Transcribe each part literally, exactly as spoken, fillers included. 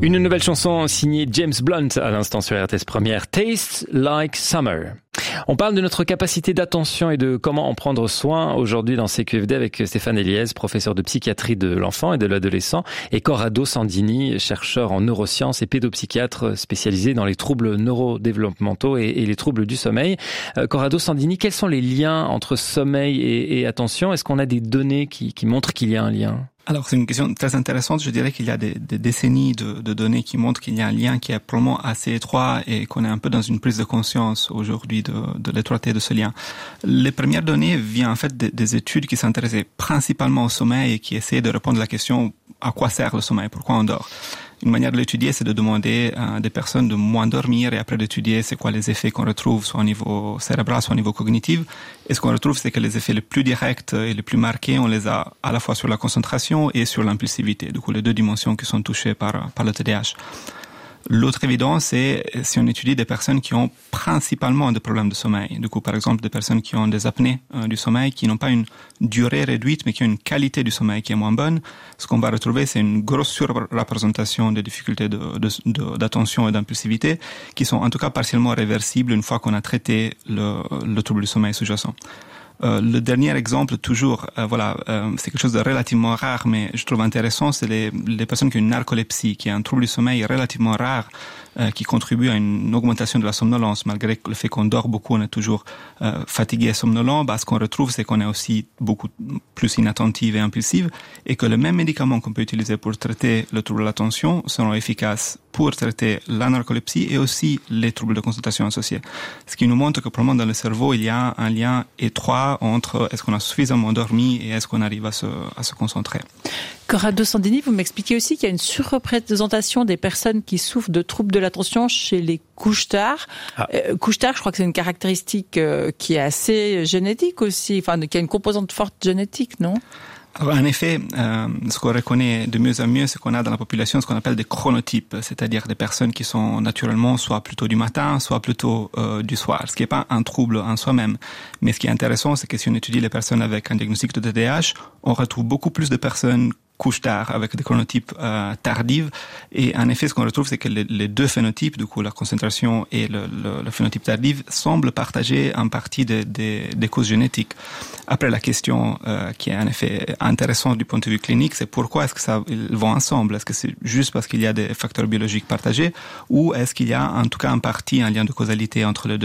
Une nouvelle chanson signée James Blunt à l'instant sur R T S Première, Taste Like Summer. On parle de notre capacité d'attention et de comment en prendre soin aujourd'hui dans C Q F D avec Stéphane Eliès, professeur de psychiatrie de l'enfant et de l'adolescent, et Corrado Sandini, chercheur en neurosciences et pédopsychiatre spécialisé dans les troubles neurodéveloppementaux et, et les troubles du sommeil. Euh, Corrado Sandini, quels sont les liens entre sommeil et, et attention ? Est-ce qu'on a des données qui, qui montrent qu'il y a un lien ? Alors, c'est une question très intéressante. Je dirais qu'il y a des, des décennies de, de données qui montrent qu'il y a un lien qui est probablement assez étroit et qu'on est un peu dans une prise de conscience aujourd'hui de, de l'étroitesse de ce lien. Les premières données viennent en fait des, des études qui s'intéressaient principalement au sommeil et qui essayaient de répondre à la question à quoi sert le sommeil, pourquoi on dort. Une manière de l'étudier, c'est de demander à des personnes de moins dormir et après d'étudier c'est quoi les effets qu'on retrouve soit au niveau cérébral, soit au niveau cognitif. Et ce qu'on retrouve, c'est que les effets les plus directs et les plus marqués, on les a à la fois sur la concentration et sur l'impulsivité. Du coup, les deux dimensions qui sont touchées par, par le T D A H. L'autre évidence, c'est si on étudie des personnes qui ont principalement des problèmes de sommeil. Du coup, par exemple, des personnes qui ont des apnées euh, du sommeil, qui n'ont pas une durée réduite, mais qui ont une qualité du sommeil qui est moins bonne. Ce qu'on va retrouver, c'est une grosse surreprésentation des difficultés de, de, de, d'attention et d'impulsivité, qui sont en tout cas partiellement réversibles une fois qu'on a traité le, le trouble du sommeil sous-jacent. Euh, le dernier exemple, toujours, euh, voilà, euh, c'est quelque chose de relativement rare, mais je trouve intéressant, c'est les, les personnes qui ont une narcolepsie, qui est un trouble du sommeil relativement rare, euh, qui contribue à une augmentation de la somnolence, malgré le fait qu'on dort beaucoup, on est toujours euh, fatigué et somnolent. Bah, ce qu'on retrouve, c'est qu'on est aussi beaucoup plus inattentive et impulsive, et que le même médicament qu'on peut utiliser pour traiter le trouble de l'attention seront efficaces pour traiter la narcolepsie et aussi les troubles de concentration associés. Ce qui nous montre que probablement dans le cerveau, il y a un lien étroit entre est-ce qu'on a suffisamment dormi et est-ce qu'on arrive à se, à se concentrer. Corrado Sandini, vous m'expliquez aussi qu'il y a une surreprésentation des personnes qui souffrent de troubles de l'attention chez les couche-tard. Ah. Euh, couche-tard, je crois que c'est une caractéristique euh, qui est assez génétique aussi, enfin qui a une composante forte génétique, non ? Alors, en effet, euh, ce qu'on reconnaît de mieux en mieux, c'est qu'on a dans la population ce qu'on appelle des chronotypes, c'est-à-dire des personnes qui sont naturellement soit plutôt du matin, soit plutôt euh, du soir, ce qui n'est pas un trouble en soi-même. Mais ce qui est intéressant, c'est que si on étudie les personnes avec un diagnostic de T D A H, on retrouve beaucoup plus de personnes couche tard avec des chronotypes euh, tardives. Et en effet, ce qu'on retrouve, c'est que les, les deux phénotypes, du coup, la concentration et le, le, le phénotype tardive, semblent partager en partie des, des, des causes génétiques. Après, la question euh, qui est en effet intéressante du point de vue clinique, c'est pourquoi est-ce que ça ils vont ensemble ? Est-ce que c'est juste parce qu'il y a des facteurs biologiques partagés ou est-ce qu'il y a en tout cas en partie un lien de causalité entre les deux ?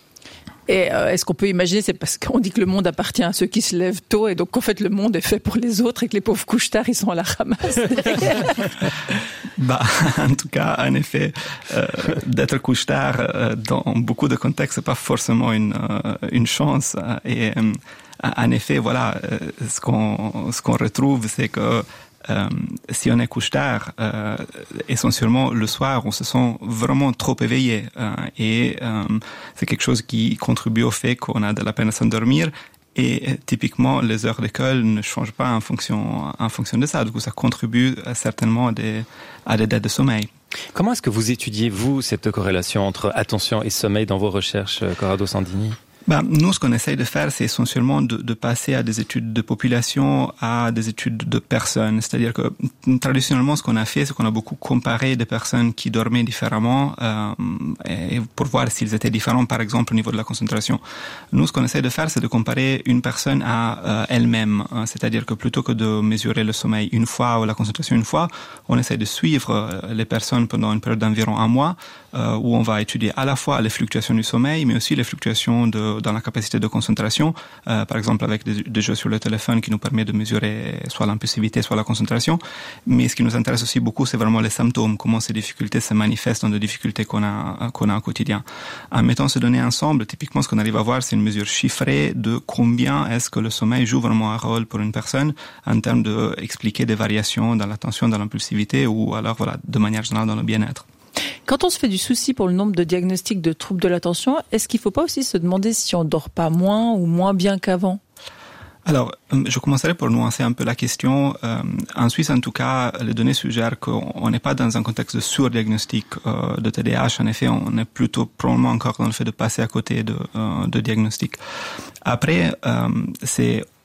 Et euh, est-ce qu'on peut imaginer, c'est parce qu'on dit que le monde appartient à ceux qui se lèvent tôt et donc en fait le monde est fait pour les autres et que les pauvres couches tard ils sont à la ramasse. Bah, en tout cas, en effet, euh, d'être couche tard euh, dans beaucoup de contextes, c'est pas forcément une euh, une chance. Et euh, en effet, voilà, euh, ce qu'on ce qu'on retrouve, c'est que Euh, si on est couche tard, euh, essentiellement le soir, on se sent vraiment trop éveillé euh, et euh, c'est quelque chose qui contribue au fait qu'on a de la peine à s'endormir. Et typiquement, les heures d'école ne changent pas en fonction en fonction de ça. Du coup, ça contribue certainement à des à des dettes de sommeil. Comment est-ce que vous étudiez vous cette corrélation entre attention et sommeil dans vos recherches, Corrado Sandini ? Ben, nous, ce qu'on essaye de faire, c'est essentiellement de, de passer à des études de population, à des études de personnes. C'est-à-dire que, traditionnellement, ce qu'on a fait, c'est qu'on a beaucoup comparé des personnes qui dormaient différemment, euh, et pour voir s'ils étaient différents, par exemple, au niveau de la concentration. Nous, ce qu'on essaye de faire, c'est de comparer une personne à euh, elle-même. C'est-à-dire que plutôt que de mesurer le sommeil une fois ou la concentration une fois, on essaye de suivre les personnes pendant une période d'environ un mois, euh, où on va étudier à la fois les fluctuations du sommeil, mais aussi les fluctuations de dans la capacité de concentration, euh, par exemple avec des, des jeux sur le téléphone qui nous permet de mesurer soit l'impulsivité, soit la concentration. Mais ce qui nous intéresse aussi beaucoup, c'est vraiment les symptômes, comment ces difficultés se manifestent dans des difficultés qu'on a qu'on a au quotidien. En mettant ces données ensemble, typiquement, ce qu'on arrive à voir, c'est une mesure chiffrée de combien est-ce que le sommeil joue vraiment un rôle pour une personne en termes de expliquer des variations dans l'attention, dans l'impulsivité ou alors voilà de manière générale dans le bien-être. Quand on se fait du souci pour le nombre de diagnostics de troubles de l'attention, est-ce qu'il ne faut pas aussi se demander si on ne dort pas moins ou moins bien qu'avant ? Alors, je commencerai pour nuancer un peu la question. Euh, en Suisse, en tout cas, les données suggèrent qu'on n'est pas dans un contexte de surdiagnostic euh, de T D A H. En effet, on est plutôt probablement encore dans le fait de passer à côté de, euh, de diagnostic. Après, euh, c'est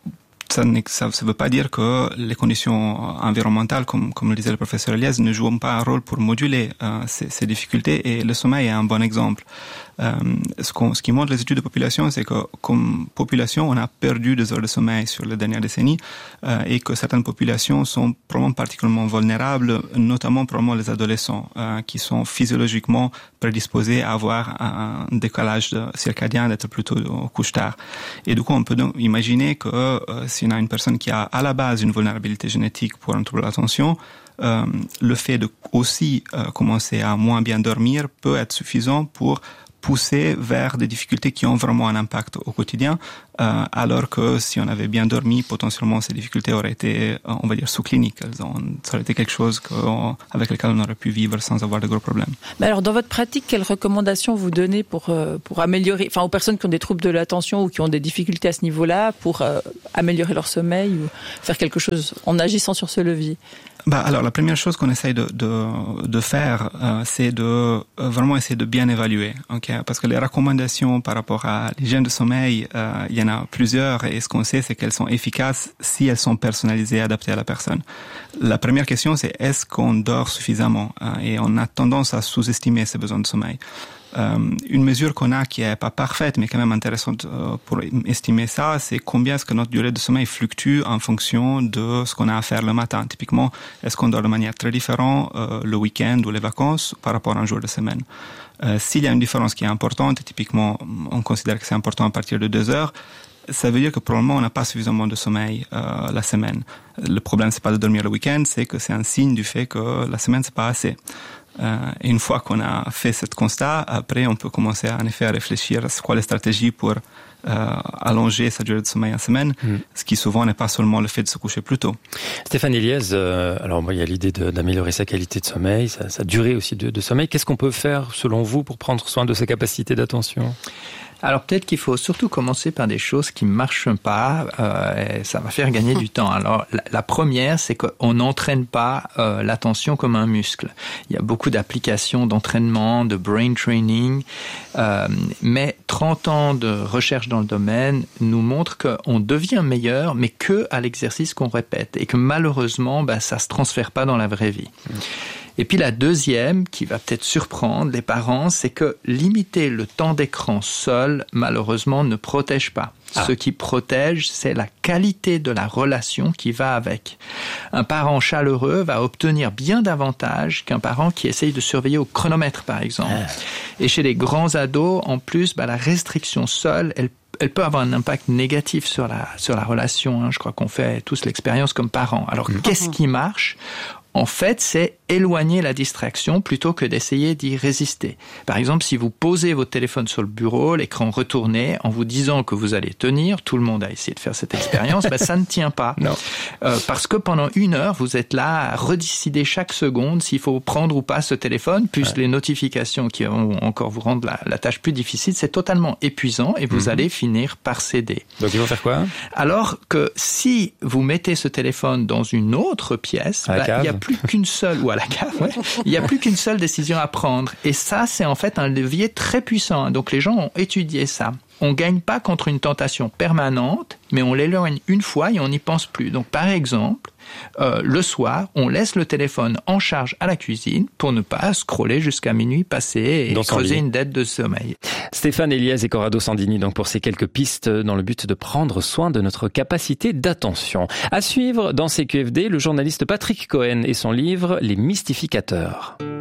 ça ne veut pas dire que les conditions environnementales, comme, comme le disait le professeur Elias, ne jouent pas un rôle pour moduler euh, ces, ces difficultés, et le sommeil est un bon exemple. Euh, ce, qu'on, ce qui montre les études de population, c'est que comme population, on a perdu des heures de sommeil sur les dernières décennies, euh, et que certaines populations sont probablement particulièrement vulnérables, notamment probablement les adolescents, euh, qui sont physiologiquement prédisposés à avoir un décalage de circadien, d'être plutôt au couche tard. Et du coup, on peut donc imaginer que euh, si on a une personne qui a à la base une vulnérabilité génétique pour un trouble de l'attention, euh, le fait de aussi euh, commencer à moins bien dormir peut être suffisant pour pousser vers des difficultés qui ont vraiment un impact au quotidien, euh, alors que si on avait bien dormi, potentiellement ces difficultés auraient été, on va dire, sous-cliniques. Elles ont, ça aurait été quelque chose avec lequel on aurait pu vivre sans avoir de gros problèmes. Mais alors, dans votre pratique, quelles recommandations vous donnez pour, euh, pour améliorer, enfin, aux personnes qui ont des troubles de l'attention ou qui ont des difficultés à ce niveau-là, pour euh, améliorer leur sommeil ou faire quelque chose en agissant sur ce levier? Bah alors la première chose qu'on essaye de de de faire, euh, c'est de euh, vraiment essayer de bien évaluer, ok, parce que les recommandations par rapport à l'hygiène de sommeil, euh, il y en a plusieurs, et ce qu'on sait, c'est qu'elles sont efficaces si elles sont personnalisées, adaptées à la personne. La première question, c'est est-ce qu'on dort suffisamment, hein, et on a tendance à sous-estimer ses besoins de sommeil. Euh, une mesure qu'on a qui est pas parfaite, mais quand même intéressante euh, pour estimer ça, c'est combien est-ce que notre durée de sommeil fluctue en fonction de ce qu'on a à faire le matin. Typiquement, est-ce qu'on dort de manière très différente euh, le week-end ou les vacances par rapport à un jour de semaine. Euh, s'il y a une différence qui est importante, et typiquement on considère que c'est important à partir de deux heures, ça veut dire que probablement on n'a pas suffisamment de sommeil euh, la semaine. Le problème, c'est pas de dormir le week-end, c'est que c'est un signe du fait que la semaine c'est pas assez. Euh, et une fois qu'on a fait ce constat, après on peut commencer en effet à réfléchir à ce quoi les stratégies pour euh, allonger sa durée de sommeil en semaine, mmh. ce qui souvent n'est pas seulement le fait de se coucher plus tôt. Stéphane Elias, euh, alors moi il y a l'idée de, d'améliorer sa qualité de sommeil, sa, sa durée aussi de, de sommeil. Qu'est-ce qu'on peut faire selon vous pour prendre soin de sa capacité d'attention ? Alors peut-être qu'il faut surtout commencer par des choses qui marchent pas, euh, et ça va faire gagner du temps. Alors la, la première, c'est qu'on n'entraîne pas euh, l'attention comme un muscle. Il y a beaucoup d'applications d'entraînement, de brain training, euh, mais trente ans de recherche dans le domaine nous montrent qu'on devient meilleur, mais que à l'exercice qu'on répète, et que malheureusement, bah, ça se transfère pas dans la vraie vie. Mmh. Et puis la deuxième, qui va peut-être surprendre les parents, c'est que limiter le temps d'écran seul, malheureusement, ne protège pas. Ah. Ce qui protège, c'est la qualité de la relation qui va avec. Un parent chaleureux va obtenir bien davantage qu'un parent qui essaye de surveiller au chronomètre, par exemple. Ah. Et chez les grands ados, en plus, bah, la restriction seule, elle elle peut avoir un impact négatif sur la, sur la relation. Hein. Je crois qu'on fait tous l'expérience comme parents. Alors, mmh. qu'est-ce qui marche ? En fait, c'est éloigner la distraction plutôt que d'essayer d'y résister. Par exemple, si vous posez votre téléphone sur le bureau, l'écran retourné, en vous disant que vous allez tenir, tout le monde a essayé de faire cette expérience, ben ça ne tient pas. Non. Euh, parce que pendant une heure, vous êtes là à redécider chaque seconde s'il faut prendre ou pas ce téléphone, plus ouais. les notifications qui vont encore vous rendre la, la tâche plus difficile. C'est totalement épuisant et vous mm-hmm. allez finir par céder. Donc il faut faire quoi ? Alors que si vous mettez ce téléphone dans une autre pièce, ben, il n'y a plus qu'une seule, ou à la cave, ouais, il n'y a plus qu'une seule décision à prendre. Et ça, c'est en fait un levier très puissant. Donc les gens ont étudié ça. On gagne pas contre une tentation permanente, mais on l'éloigne une fois et on n'y pense plus. Donc par exemple, euh, le soir, on laisse le téléphone en charge à la cuisine pour ne pas scroller jusqu'à minuit passé et dans creuser une dette de sommeil. Stéphane Elias et Corrado Sandini donc pour ces quelques pistes dans le but de prendre soin de notre capacité d'attention. À suivre dans C Q F D, le journaliste Patrick Cohen et son livre Les Mystificateurs.